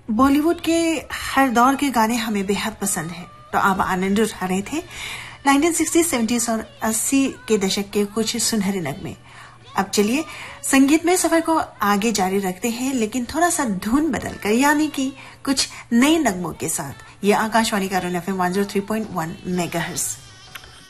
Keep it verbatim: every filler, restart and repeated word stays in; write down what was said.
बॉलीवुड के हर दौर के गाने हमें बेहद पसंद है, तो आप आनंद उठा रहे थे नाइनटीन सिक्सटी, सेवेंटीज़ और अस्सी के दशक के कुछ सुनहरे नगमे। अब चलिए संगीत में सफर को आगे जारी रखते हैं, लेकिन थोड़ा सा धुन बदलकर, यानी कि कुछ नए नगमों के साथ। ये आकाशवाणी का F M one zero three point one megahertz.